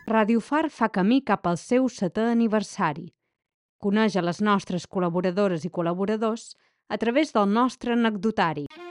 Ràdio Far fa camí cap al seu 7è aniversari. Coneix a les nostres col·laboradores i col·laboradors a través del nostre anecdotari.